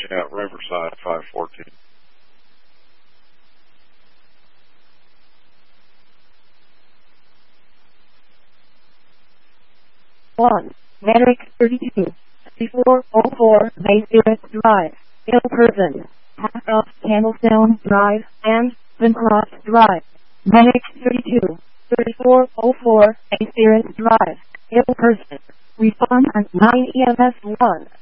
Yeah, Riverside 514. One, Medic 32, 3404 Bayfield Drive, Hill Person, half of Candlestone Drive, and Bancroft Drive. Medic 32, 3404 Bayfield Drive, Hill Person. Respond at 9 EMS 1.